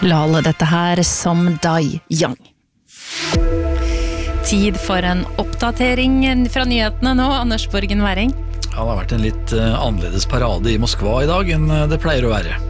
Lal, dette her som Dai Yang. Tid for en oppdatering fra nyhetene nå, Anders Borgen Werring. Ja, det har vært en litt annerledes parade i Moskva i dag enn det pleier å være.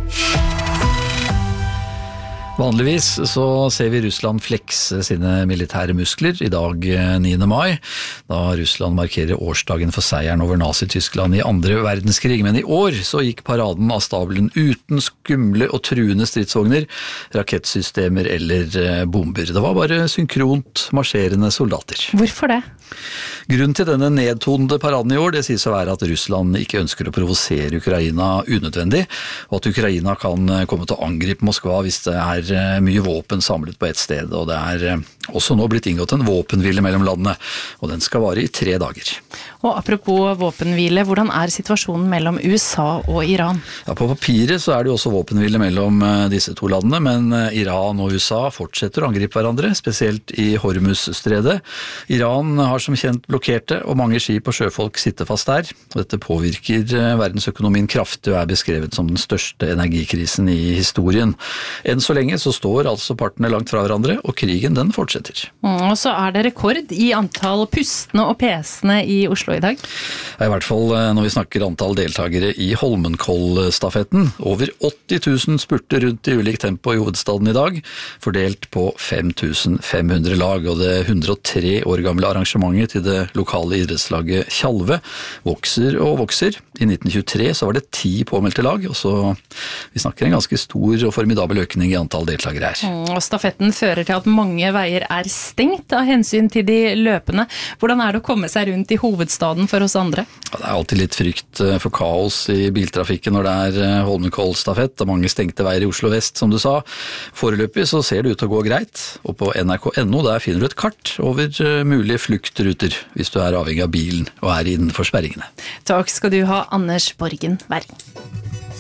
Vanligvis så ser vi Russland flekse sine militære muskler i dag 9. mai, da Russland markerer årsdagen for seieren over Nazi-Tyskland i andre verdenskrig. Men i år så gikk paraden av stabelen uten skumle og truende stridsvogner, rakettsystemer eller bomber. Det var bare synkront marsjerende soldater. Hvorfor det? Grunnen til denne nedtonede paraden i år, det sies å være at Russland ikke ønsker å provosere Ukraina unødvendig, og at Ukraina kan komme til å angripe Moskva hvis det er mye våpen samlet på et sted, og det er også nå blitt inngått en våpenhvile mellom landene, og den skal vare i 3 dager. Og apropos våpenhvile, hvordan er situasjonen mellom USA og Iran? Ja, på papiret så er det jo også våpenhvile mellom disse 2 landene, men Iran og USA fortsetter å angripe hverandre, spesielt i Hormuz-stredet. Iran har som kjent blokkerte, og mange skip og sjøfolk sitter fast der. Dette påvirker verdensøkonomien kraftig og er beskrevet som den største energikrisen i historien. Enn så lenge så står altså partene langt fra hverandre, og krigen den fortsetter. Og så er det rekord i antall pustene og pesene i Oslo i dag? I hvert fall når vi snakker antall deltagere i Holmenkollstafetten. Over 80 000 spurter rundt i ulik tempo i hovedstaden i dag, fordelt på 5500 lag, og det 103 år gamle arrangementet til det lokale idrettslaget Tjalve vokser og vokser. I 1923 så var det 10 påmeldte lag, og så vi snakker en ganske stor og formidabel økning i antall deltagere her. Og stafetten fører til at mange veier er stengt av hensyn til de løpende. Hvordan er det å komme seg rundt i hovedstaden for oss andre? Ja, det er alltid litt frykt for kaos i biltrafikken når det er Holmenkollstafett og mange stengte veier i Oslo vest, som du sa. Foreløpig så ser det ut til å gå greit, og på nrk.no der finner du et kart over mulige fluktruter hvis du er avhengig av bilen og er innenfor sperringene. Takk skal du ha, Anders Borgen Werring.